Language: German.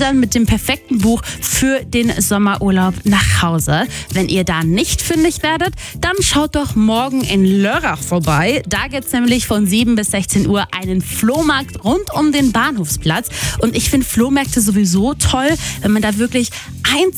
dann mit dem perfekten Buch für den Sommerurlaub nach Hause. Wenn ihr da nicht fündig werdet, dann schaut doch morgen in Lörrach vorbei. Da gibt es nämlich von 7 bis 16 Uhr einen Flohmarkt rund um den Bahnhofsplatz. Und ich finde Flohmärkte sowieso toll, wenn man da wirklich